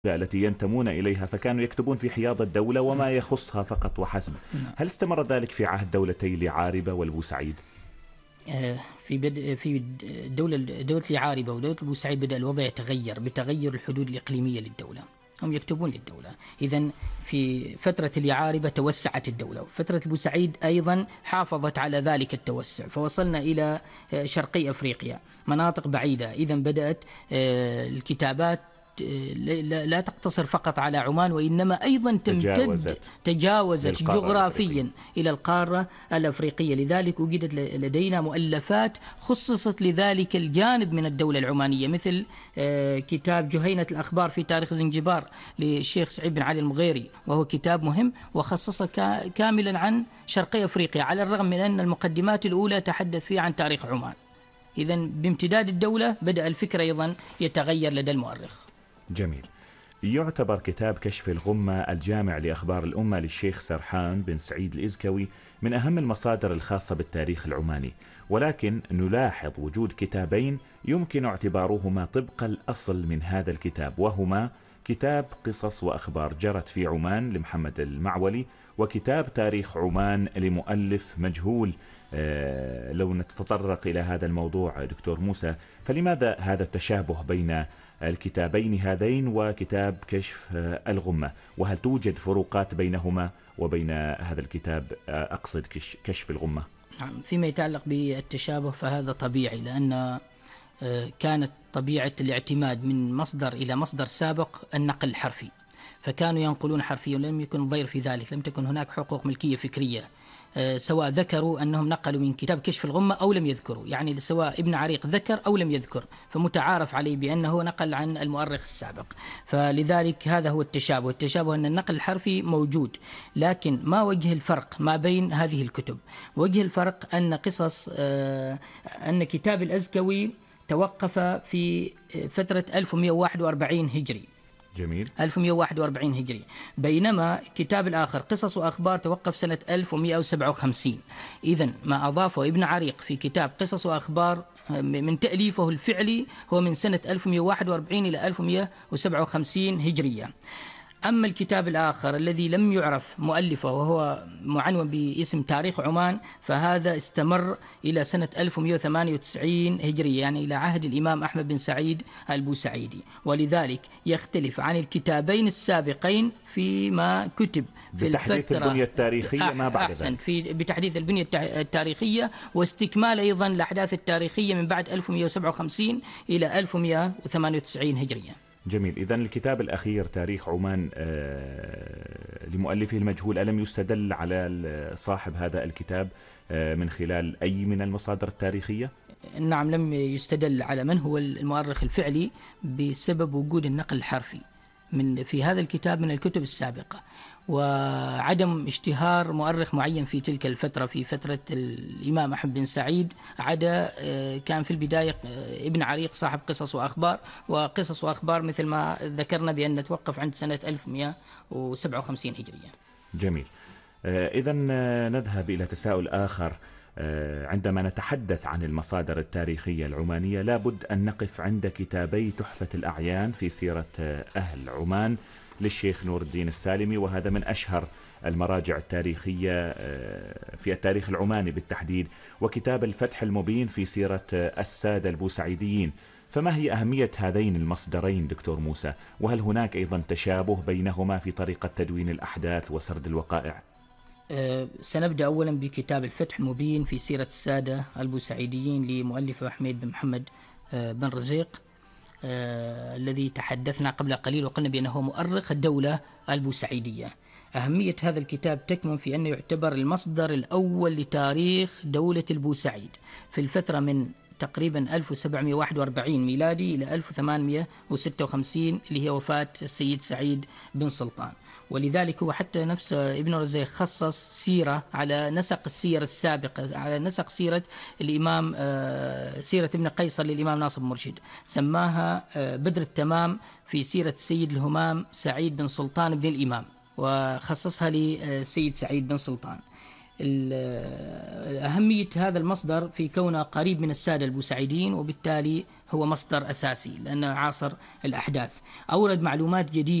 التي ينتمون إليها، فكانوا يكتبون في حياض الدولة وما يخصها فقط وحسب. هل استمر ذلك في عهد دولتي اليعاربة والبوسعيد؟ في دولة اليعاربة ودولة البوسعيد بدأ الوضع يتغير بتغير الحدود الإقليمية للدولة. هم يكتبون للدولة. إذن في فترة اليعاربة توسعت الدولة، وفترة البوسعيد أيضا حافظت على ذلك التوسع، فوصلنا إلى شرقي أفريقيا، مناطق بعيدة. إذن بدأت الكتابات لا تقتصر فقط على عمان، وإنما أيضا تجاوزت جغرافيا إلى القارة الأفريقية. لذلك وجدت لدينا مؤلفات خصصت لذلك الجانب من الدولة العمانية، مثل كتاب جهينة الأخبار في تاريخ زنجبار للشيخ سعيد بن علي المغيري، وهو كتاب مهم وخصص كاملا عن شرقي أفريقيا، على الرغم من أن المقدمات الأولى تحدث فيها عن تاريخ عمان. إذن بامتداد الدولة بدأ الفكر أيضا يتغير لدى المؤرخ. جميل. يعتبر كتاب كشف الغمة الجامع لأخبار الأمة للشيخ سرحان بن سعيد الإزكوي من أهم المصادر الخاصة بالتاريخ العماني، ولكن نلاحظ وجود كتابين يمكن اعتبارهما طبق الأصل من هذا الكتاب، وهما كتاب قصص وأخبار جرت في عمان لمحمد المعولي، وكتاب تاريخ عمان لمؤلف مجهول. لو نتطرق إلى هذا الموضوع دكتور موسى، فلماذا هذا التشابه بين الكتابين هذين وكتاب كشف الغمة؟ وهل توجد فروقات بينهما وبين هذا الكتاب، أقصد كشف الغمة؟ فيما يتعلق بالتشابه فهذا طبيعي، لأن كانت طبيعة الاعتماد من مصدر إلى مصدر سابق النقل الحرفي، فكانوا ينقلون حرفيا، ولم يكن ضير في ذلك، لم تكن هناك حقوق ملكية فكرية، سواء ذكروا أنهم نقلوا من كتاب كشف الغمة أو لم يذكروا، يعني سواء ابن عريق ذكر أو لم يذكر، فمتعارف عليه بأنه نقل عن المؤرخ السابق. فلذلك هذا هو التشابه أن النقل الحرفي موجود. لكن ما وجه الفرق ما بين هذه الكتب؟ وجه الفرق أن كتاب الأزكوي توقف في فترة 1141 هجري. جميل. 1141 هجري، بينما كتاب الآخر قصص وأخبار توقف سنة 1157. إذن ما أضافه ابن عريق في كتاب قصص وأخبار من تأليفه الفعلي هو من سنة 1141 إلى 1157 هجرية. أما الكتاب الآخر الذي لم يعرف مؤلفه وهو معنون باسم تاريخ عمان، فهذا استمر إلى سنة 1198 هجرية، يعني إلى عهد الإمام أحمد بن سعيد البوسعيدي، ولذلك يختلف عن الكتابين السابقين فيما كتب في بتحديث البنية التاريخية ما بعد ذلك. بتحديث البنية التاريخية واستكمال أيضا الأحداث التاريخية من بعد 1157 إلى 1198 هجرية. جميل. إذن الكتاب الأخير تاريخ عمان لمؤلفه المجهول، ألم يستدل على صاحب هذا الكتاب من خلال أي من المصادر التاريخية؟ نعم، لم يستدل على من هو المؤرخ الفعلي بسبب وجود النقل الحرفي في هذا الكتاب من الكتب السابقة، وعدم اشتهار مؤرخ معين في تلك الفترة، في فترة الإمام أحمد بن سعيد عدا كان في البداية ابن عريق صاحب قصص وأخبار، وقصص وأخبار مثل ما ذكرنا بأن توقف عند سنة 1157 هجرية. جميل. إذن نذهب إلى تساؤل آخر. عندما نتحدث عن المصادر التاريخية العمانية لابد أن نقف عند كتابي تحفة الأعيان في سيرة أهل عمان للشيخ نور الدين السالمي، وهذا من أشهر المراجع التاريخية في التاريخ العماني بالتحديد، وكتاب الفتح المبين في سيرة السادة البوسعيديين. فما هي أهمية هذين المصدرين دكتور موسى؟ وهل هناك أيضا تشابه بينهما في طريقة تدوين الأحداث وسرد الوقائع؟ سنبدأ أولا بكتاب الفتح المبين في سيرة السادة البوسعيديين لمؤلف أحمد بن محمد بن رزيق، الذي تحدثنا قبل قليل وقلنا بأنه مؤرخ الدولة البوسعيدية. أهمية هذا الكتاب تكمن في أنه يعتبر المصدر الأول لتاريخ دولة البوسعيد في الفترة من تقريبا 1741 ميلادي إلى 1856 اللي هي وفاة السيد سعيد بن سلطان. ولذلك هو حتى نفس ابن رزيق خصص سيرة على نسق السير السابقة، على نسق سيرة الإمام سيرة ابن قيصر للإمام ناصر مرشد، سماها بدر التمام في سيرة السيد الهمام سعيد بن سلطان بن الإمام، وخصصها للسيد سعيد بن سلطان. أهمية هذا المصدر في كونه قريب من السادة البوسعيديين، وبالتالي هو مصدر أساسي لأنه عاصر الأحداث، أورد معلومات جديدة